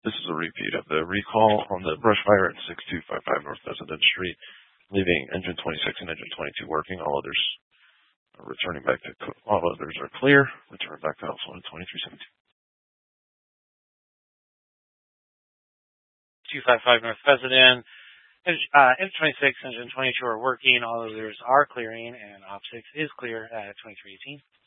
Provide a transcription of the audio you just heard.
This is a repeat of the recall on the brush fire at 6255 North President Street, leaving engine 26 and engine 22 working. All others are returning back to, all others are clear. Return back to House 1 at 2317. 255 North President. Engine 26, engine 22 are working. All others are clearing, and Op 6 is clear at 2318.